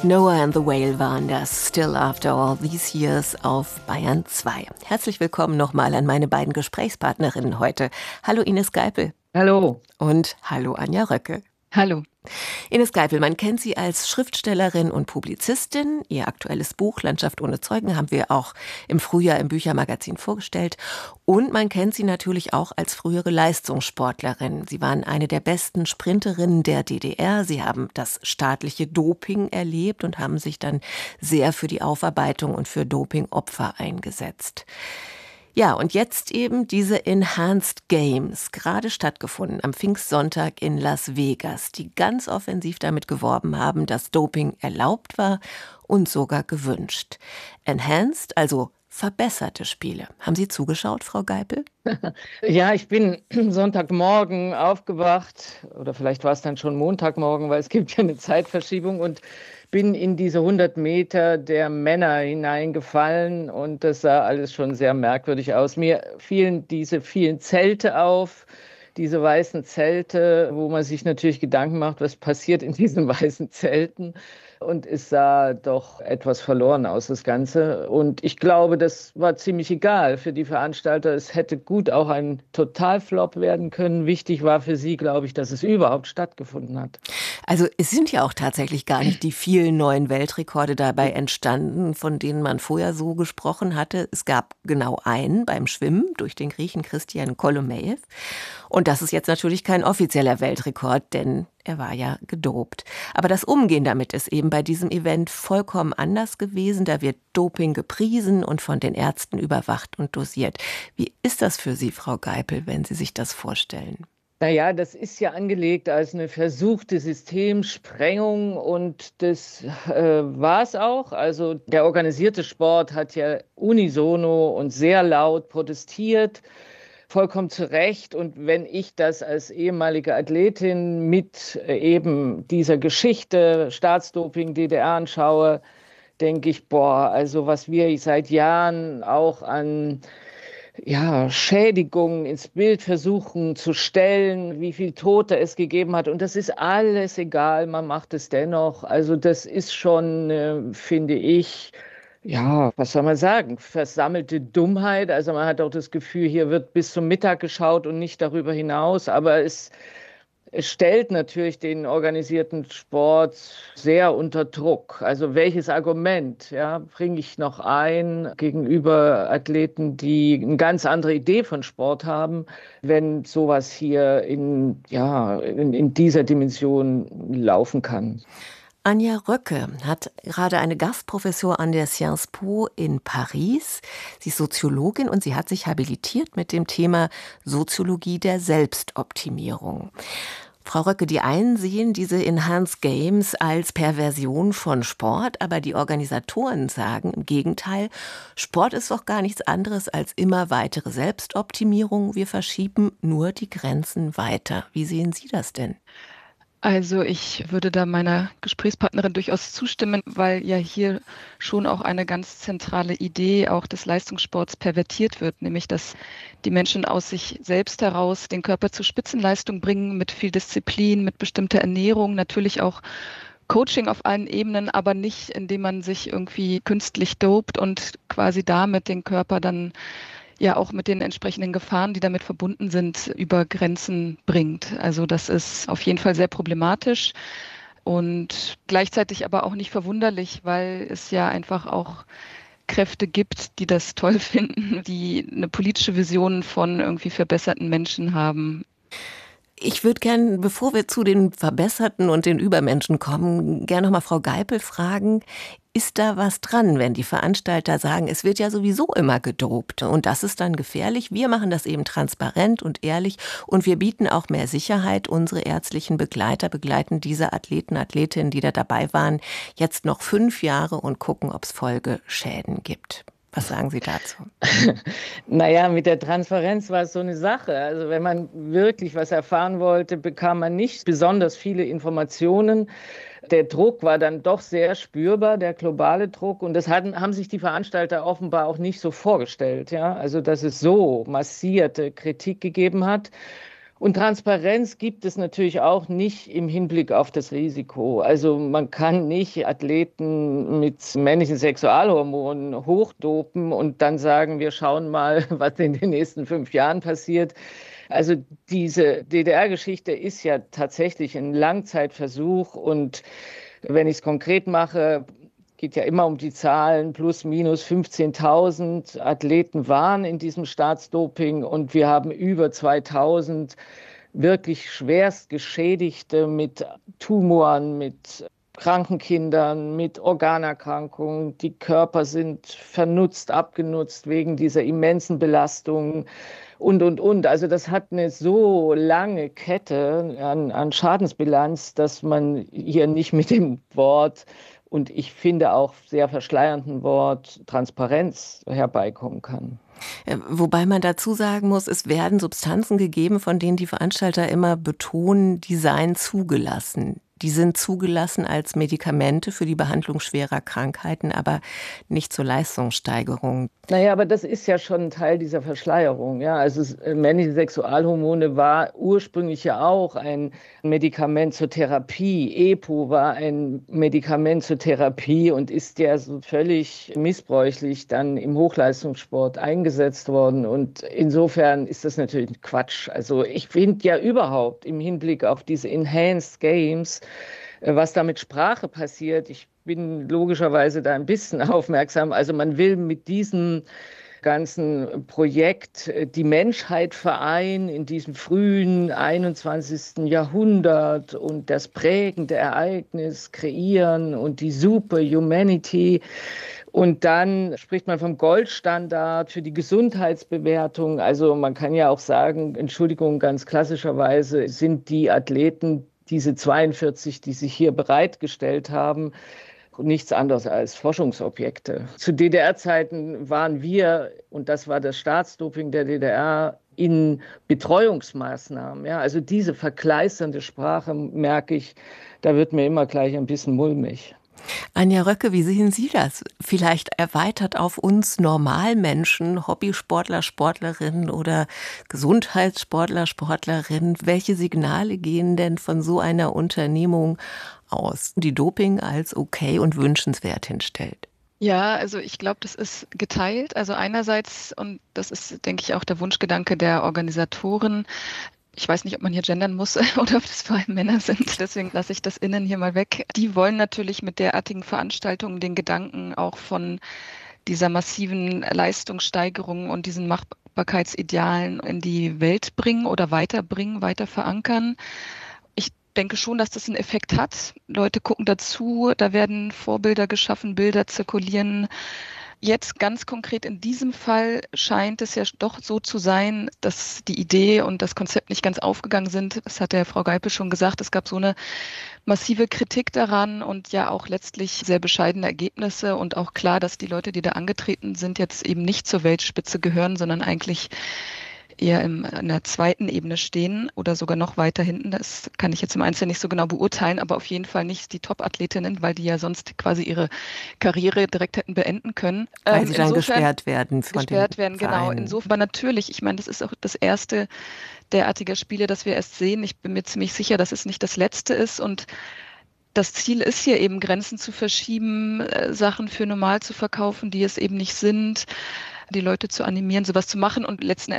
Noah and the Whale waren das Still After All These Years auf Bayern 2. Herzlich willkommen nochmal an meine beiden Gesprächspartnerinnen heute. Hallo Ines Geipel. Hallo. Und hallo Anja Röcke. Hallo. Ines Geipel, man kennt Sie als Schriftstellerin und Publizistin. Ihr aktuelles Buch Landschaft ohne Zeugen haben wir auch im Frühjahr im Büchermagazin vorgestellt. Und man kennt Sie natürlich auch als frühere Leistungssportlerin. Sie waren eine der besten Sprinterinnen der DDR. Sie haben das staatliche Doping erlebt und haben sich dann sehr für die Aufarbeitung und für Dopingopfer eingesetzt. Ja, und jetzt eben diese Enhanced Games, gerade stattgefunden am Pfingstsonntag in Las Vegas, die ganz offensiv damit geworben haben, dass Doping erlaubt war und sogar gewünscht. Enhanced, also verbesserte Spiele. Haben Sie zugeschaut, Frau Geipel? Ja, ich bin Sonntagmorgen aufgewacht oder vielleicht war es dann schon Montagmorgen, weil es gibt ja eine Zeitverschiebung und bin in diese 100 Meter der Männer hineingefallen und das sah alles schon sehr merkwürdig aus. Mir fielen diese vielen Zelte auf, diese weißen Zelte, wo man sich natürlich Gedanken macht, was passiert in diesen weißen Zelten. Und es sah doch etwas verloren aus, das Ganze. Und ich glaube, das war ziemlich egal für die Veranstalter. Es hätte gut auch ein Totalflop werden können. Wichtig war für sie, glaube ich, dass es überhaupt stattgefunden hat. Also es sind ja auch tatsächlich gar nicht die vielen neuen Weltrekorde dabei entstanden, von denen man vorher so gesprochen hatte. Es gab genau einen beim Schwimmen durch den Griechen Christian Kolomejew. Und das ist jetzt natürlich kein offizieller Weltrekord, denn er war ja gedopt. Aber das Umgehen damit ist eben bei diesem Event vollkommen anders gewesen. Da wird Doping gepriesen und von den Ärzten überwacht und dosiert. Wie ist das für Sie, Frau Geipel, wenn Sie sich das vorstellen? Naja, das ist ja angelegt als eine versuchte Systemsprengung und das war es auch. Also der organisierte Sport hat ja unisono und sehr laut protestiert. Vollkommen zu Recht. Und wenn ich das als ehemalige Athletin mit eben dieser Geschichte Staatsdoping DDR anschaue, denke ich, boah, also was wir seit Jahren auch an Schädigungen ins Bild versuchen zu stellen, wie viel Tote es gegeben hat. Und das ist alles egal, man macht es dennoch. Also das ist schon, finde ich, ja, was soll man sagen? Versammelte Dummheit. Also man hat auch das Gefühl, hier wird bis zum Mittag geschaut und nicht darüber hinaus. Aber es stellt natürlich den organisierten Sport sehr unter Druck. Also welches Argument, ja, bringe ich noch ein gegenüber Athleten, die eine ganz andere Idee von Sport haben, wenn sowas hier in dieser Dimension laufen kann? Anja Röcke hat gerade eine Gastprofessur an der Sciences Po in Paris. Sie ist Soziologin und sie hat sich habilitiert mit dem Thema Soziologie der Selbstoptimierung. Frau Röcke, die einen sehen diese Enhanced Games als Perversion von Sport, aber die Organisatoren sagen im Gegenteil, Sport ist doch gar nichts anderes als immer weitere Selbstoptimierung. Wir verschieben nur die Grenzen weiter. Wie sehen Sie das denn? Also ich würde da meiner Gesprächspartnerin durchaus zustimmen, weil ja hier schon auch eine ganz zentrale Idee auch des Leistungssports pervertiert wird, nämlich dass die Menschen aus sich selbst heraus den Körper zur Spitzenleistung bringen, mit viel Disziplin, mit bestimmter Ernährung, natürlich auch Coaching auf allen Ebenen, aber nicht, indem man sich irgendwie künstlich dopt und quasi damit den Körper dann ja auch mit den entsprechenden Gefahren, die damit verbunden sind, über Grenzen bringt. Also das ist auf jeden Fall sehr problematisch und gleichzeitig aber auch nicht verwunderlich, weil es ja einfach auch Kräfte gibt, die das toll finden, die eine politische Vision von irgendwie verbesserten Menschen haben. Ich würde gerne, bevor wir zu den Verbesserten und den Übermenschen kommen, gerne noch mal Frau Geipel fragen, ist da was dran, wenn die Veranstalter sagen, es wird ja sowieso immer gedopt und das ist dann gefährlich. Wir machen das eben transparent und ehrlich und wir bieten auch mehr Sicherheit. Unsere ärztlichen Begleiter begleiten diese Athleten, Athletinnen, die da dabei waren, jetzt noch 5 Jahre und gucken, ob es Folgeschäden gibt. Was sagen Sie dazu? Naja, mit der Transparenz war es so eine Sache. Also wenn man wirklich was erfahren wollte, bekam man nicht besonders viele Informationen. Der Druck war dann doch sehr spürbar, der globale Druck. Und das haben sich die Veranstalter offenbar auch nicht so vorgestellt. Ja? Also dass es so massierte Kritik gegeben hat. Und Transparenz gibt es natürlich auch nicht im Hinblick auf das Risiko. Also man kann nicht Athleten mit männlichen Sexualhormonen hochdopen und dann sagen, wir schauen mal, was in den nächsten 5 Jahren passiert. Also diese DDR-Geschichte ist ja tatsächlich ein Langzeitversuch und wenn ich es konkret mache, geht ja immer um die Zahlen, plus minus 15.000 Athleten waren in diesem Staatsdoping und wir haben über 2.000 wirklich schwerst Geschädigte mit Tumoren, mit kranken Kindern, mit Organerkrankungen. Die Körper sind vernutzt, abgenutzt wegen dieser immensen Belastung und. Also das hat eine so lange Kette an Schadensbilanz, dass man hier nicht mit dem Wort und ich finde auch sehr verschleiernden Wort Transparenz herbeikommen kann. Wobei man dazu sagen muss, es werden Substanzen gegeben, von denen die Veranstalter immer betonen, die seien zugelassen. Die sind zugelassen als Medikamente für die Behandlung schwerer Krankheiten, aber nicht zur Leistungssteigerung. Naja, aber das ist ja schon ein Teil dieser Verschleierung. Ja? Also männliche Sexualhormone war ursprünglich ja auch ein Medikament zur Therapie. EPO war ein Medikament zur Therapie und ist ja so völlig missbräuchlich dann im Hochleistungssport eingesetzt worden. Und insofern ist das natürlich Quatsch. Also ich finde ja überhaupt im Hinblick auf diese Enhanced Games, was da mit Sprache passiert. Ich bin logischerweise da ein bisschen aufmerksam. Also man will mit diesem ganzen Projekt die Menschheit vereinen in diesem frühen 21. Jahrhundert und das prägende Ereignis kreieren und die Superhumanity. Und dann spricht man vom Goldstandard für die Gesundheitsbewertung. Also man kann ja auch sagen, Entschuldigung, ganz klassischerweise sind die Athleten, diese 42, die sich hier bereitgestellt haben, nichts anderes als Forschungsobjekte. Zu DDR-Zeiten waren wir, und das war das Staatsdoping der DDR, in Betreuungsmaßnahmen. Ja, also diese verkleisternde Sprache, merke ich, da wird mir immer gleich ein bisschen mulmig. Anja Röcke, wie sehen Sie das? Vielleicht erweitert auf uns Normalmenschen, Hobbysportler, Sportlerinnen oder Gesundheitssportler, Sportlerinnen. Welche Signale gehen denn von so einer Unternehmung aus, die Doping als okay und wünschenswert hinstellt? Ja, also ich glaube, das ist geteilt. Also einerseits, und das ist, denke ich, auch der Wunschgedanke der Organisatoren, ich weiß nicht, ob man hier gendern muss oder ob das vor allem Männer sind, deswegen lasse ich das innen hier mal weg. Die wollen natürlich mit derartigen Veranstaltungen den Gedanken auch von dieser massiven Leistungssteigerung und diesen Machbarkeitsidealen in die Welt bringen oder weiterbringen, weiter verankern. Ich denke schon, dass das einen Effekt hat. Leute gucken dazu, da werden Vorbilder geschaffen, Bilder zirkulieren. Jetzt ganz konkret in diesem Fall scheint es ja doch so zu sein, dass die Idee und das Konzept nicht ganz aufgegangen sind. Das hat ja Frau Geipel schon gesagt. Es gab so eine massive Kritik daran und ja auch letztlich sehr bescheidene Ergebnisse und auch klar, dass die Leute, die da angetreten sind, jetzt eben nicht zur Weltspitze gehören, sondern eigentlich eher in der zweiten Ebene stehen oder sogar noch weiter hinten. Das kann ich jetzt im Einzelnen nicht so genau beurteilen, aber auf jeden Fall nicht die Top-Athletinnen, weil die ja sonst quasi ihre Karriere direkt hätten beenden können. Weil sie dann gesperrt werden. Gesperrt werden, genau. Insofern, aber natürlich, ich meine, das ist auch das erste derartiger Spiele, das wir erst sehen. Ich bin mir ziemlich sicher, dass es nicht das letzte ist und das Ziel ist hier eben, Grenzen zu verschieben, Sachen für normal zu verkaufen, die es eben nicht sind, die Leute zu animieren, sowas zu machen und letzten